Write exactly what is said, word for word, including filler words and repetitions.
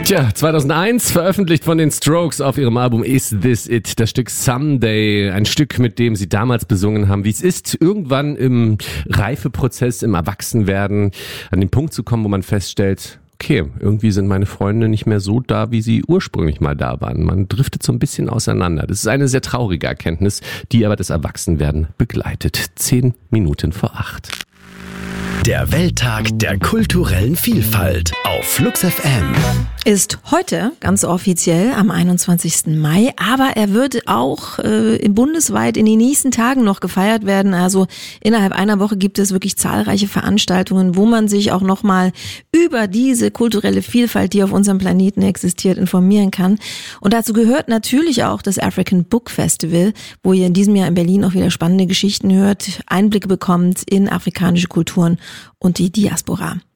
Tja, zweitausendeins veröffentlicht von den Strokes auf ihrem Album Is This It, das Stück Someday, ein Stück, mit dem sie damals besungen haben, wie es ist, irgendwann im Reifeprozess, im Erwachsenwerden an den Punkt zu kommen, wo man feststellt, okay, irgendwie sind meine Freunde nicht mehr so da, wie sie ursprünglich mal da waren. Man driftet so ein bisschen auseinander. Das ist eine sehr traurige Erkenntnis, die aber das Erwachsenwerden begleitet. Zehn Minuten vor acht. Der Welttag der kulturellen Vielfalt auf Flux F M. Ist heute ganz offiziell am einundzwanzigsten Mai, aber er wird auch äh, bundesweit in den nächsten Tagen noch gefeiert werden. Also innerhalb einer Woche gibt es wirklich zahlreiche Veranstaltungen, wo man sich auch nochmal über diese kulturelle Vielfalt, die auf unserem Planeten existiert, informieren kann. Und dazu gehört natürlich auch das African Book Festival, wo ihr in diesem Jahr in Berlin auch wieder spannende Geschichten hört, Einblicke bekommt in afrikanische Kulturen und die Diaspora.